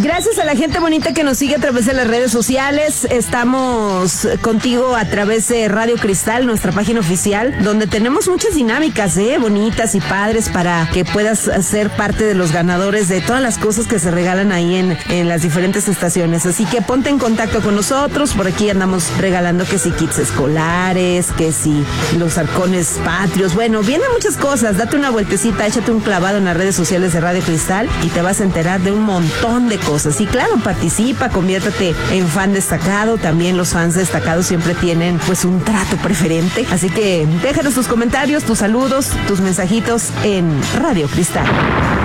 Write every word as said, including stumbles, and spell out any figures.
Gracias a la gente bonita que nos sigue a través de las redes sociales. Estamos contigo a través de Radio Cristal, nuestra página oficial, donde tenemos muchas dinámicas, ¿eh? Bonitas y padres para que puedas ser parte de los ganadores de todas las cosas que se regalan ahí en, en las diferentes estaciones. Así que ponte en contacto con nosotros. Por aquí andamos regalando que si kits escolares, que si los arcones patrios. Bueno, vienen muchas cosas. Date una vueltecita, échate un clavado en las redes sociales de Radio Cristal y te vas a enterar de un montón de cosas. Y claro, participa, conviértete en fan destacado. También los fans destacados siempre tienen pues un trato preferente. Así que déjanos tus comentarios, tus saludos, tus mensajitos en Radio Cristal.